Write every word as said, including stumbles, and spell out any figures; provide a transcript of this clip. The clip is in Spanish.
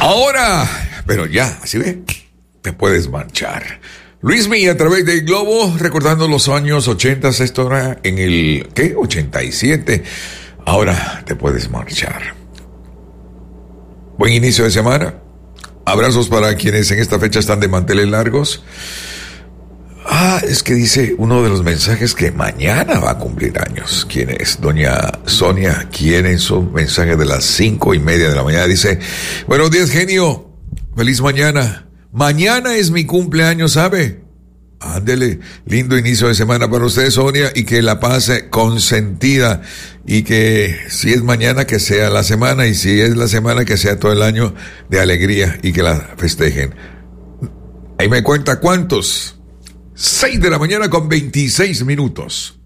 Ahora, pero ya, así ve, te puedes marchar. Luismi a través del Globo, recordando los años ochenta, esto era en el, ¿qué? ochenta y siete. Ahora te puedes marchar. Buen inicio de semana. Abrazos para quienes en esta fecha están de manteles largos. Ah, es que dice uno de los mensajes que mañana va a cumplir años. ¿Quién es? Doña Sonia, ¿quién es? Un mensaje de las cinco y media de la mañana. Dice, buenos días, genio. Feliz mañana. Mañana es mi cumpleaños, ¿sabe? Ándele, lindo inicio de semana para usted, Sonia, y que la pase consentida, y que si es mañana que sea la semana, y si es la semana que sea todo el año de alegría, y que la festejen. Ahí me cuenta cuántos. Seis de la mañana con veintiséis minutos.